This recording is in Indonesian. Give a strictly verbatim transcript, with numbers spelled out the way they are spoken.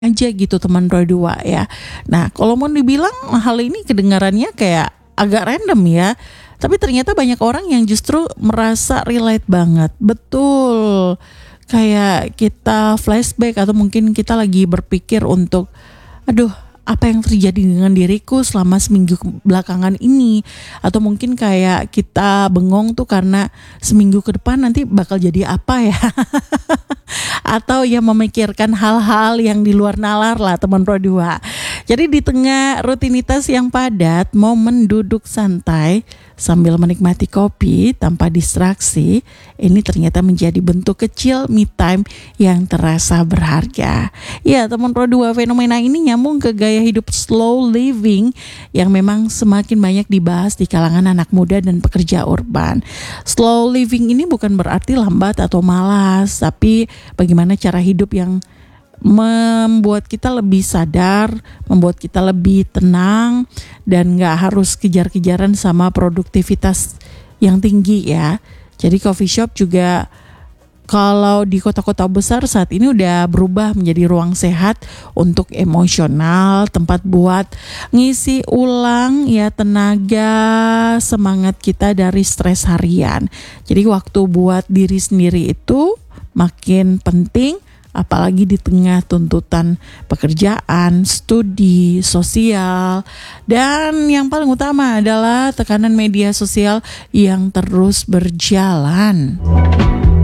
Aja gitu teman roda dua ya. Nah kalau mau dibilang hal ini kedengarannya kayak agak random ya, tapi ternyata banyak orang yang justru merasa relate banget. Betul, kayak kita flashback atau mungkin kita lagi berpikir untuk, aduh apa yang terjadi dengan diriku selama seminggu belakangan ini, atau mungkin kayak kita bengong tuh karena seminggu ke depan nanti bakal jadi apa ya. Atau ya memikirkan hal-hal yang di luar nalar lah teman Pro dua. Jadi di tengah rutinitas yang padat, momen duduk santai sambil menikmati kopi tanpa distraksi, ini ternyata menjadi bentuk kecil me time yang terasa berharga. Ya teman Pro dua, fenomena ini nyambung ke gaya hidup slow living yang memang semakin banyak dibahas di kalangan anak muda dan pekerja urban. Slow living ini bukan berarti lambat atau malas, tapi bagaimana cara hidup yang membuat kita lebih sadar, membuat kita lebih tenang, dan gak harus kejar-kejaran sama produktivitas yang tinggi ya. Jadi coffee shop juga kalau di kota-kota besar saat ini udah berubah menjadi ruang sehat untuk emosional, tempat buat ngisi ulang ya tenaga, semangat kita dari stres harian. Jadi waktu buat diri sendiri itu makin penting, apalagi di tengah tuntutan pekerjaan, studi, sosial, dan yang paling utama adalah tekanan media sosial yang terus berjalan.